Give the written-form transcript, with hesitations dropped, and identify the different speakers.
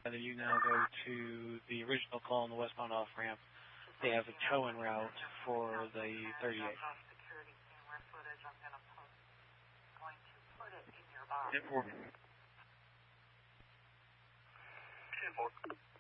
Speaker 1: And then you now go to the original call on the westbound off-ramp. They have a tow-in route for the 38.
Speaker 2: Ten-4.